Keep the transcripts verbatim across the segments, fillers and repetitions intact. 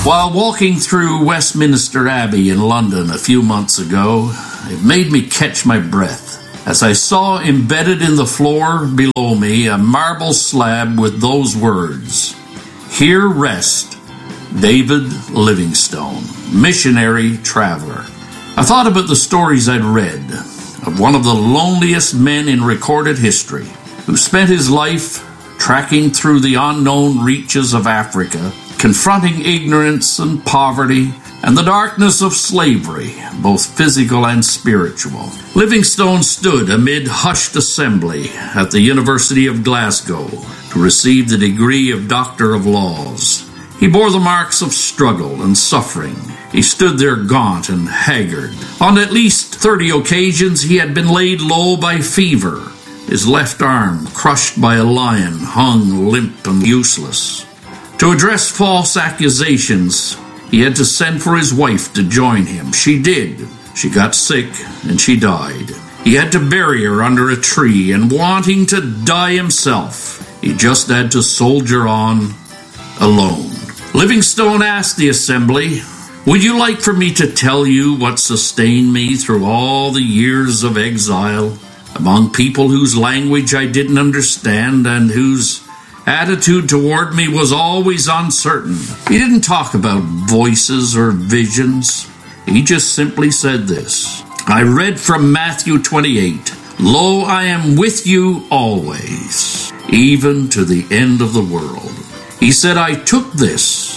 While walking through Westminster Abbey in London a few months ago, it made me catch my breath as I saw embedded in the floor below me a marble slab with those words, "Here rest David Livingstone, missionary traveler." I thought about the stories I'd read of one of the loneliest men in recorded history who spent his life tracking through the unknown reaches of Africa, confronting ignorance and poverty and the darkness of slavery, both physical and spiritual. Livingstone stood amid hushed assembly at the University of Glasgow to receive the degree of Doctor of Laws. He bore the marks of struggle and suffering. He stood there gaunt and haggard. On at least thirty occasions he had been laid low by fever. His left arm, crushed by a lion, hung limp and useless. To address false accusations, he had to send for his wife to join him. She did. She got sick and she died. He had to bury her under a tree, and wanting to die himself, he just had to soldier on alone. Livingstone asked the assembly, "Would you like for me to tell you what sustained me through all the years of exile, among people whose language I didn't understand and whose attitude toward me was always uncertain?" He didn't talk about voices or visions. He just simply said this. I read from Matthew twenty-eight, "Lo, I am with you always, even to the end of the world." He said, "I took this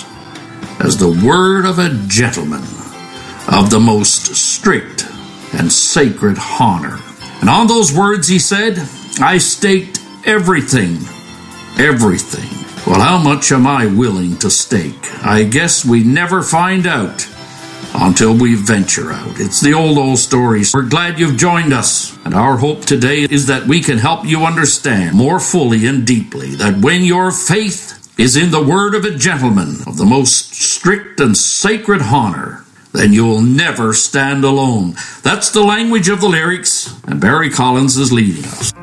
as the word of a gentleman of the most strict and sacred honor." And on those words, he said, "I staked everything, everything." Well, how much am I willing to stake? I guess we never find out until we venture out. It's the old, old story. We're glad you've joined us. And our hope today is that we can help you understand more fully and deeply that when your faith is in the word of a gentleman of the most strict and sacred honor, then you'll never stand alone. That's the language of the lyrics, and Barry Collins is leading us.